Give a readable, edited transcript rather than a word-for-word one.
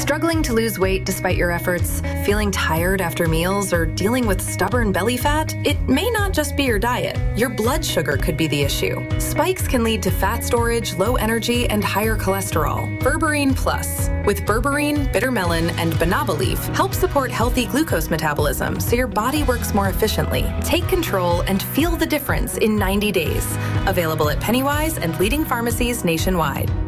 Struggling to lose weight despite your efforts? Feeling tired after meals or dealing with stubborn belly fat? It may not just be your diet. Your blood sugar could be the issue. Spikes can lead to fat storage, low energy, and higher cholesterol. Berberine Plus, with berberine, bitter melon, and banaba leaf, help support healthy glucose metabolism so your body works more efficiently. Take control and feel the difference in 90 days. Available at Pennywise and leading pharmacies nationwide.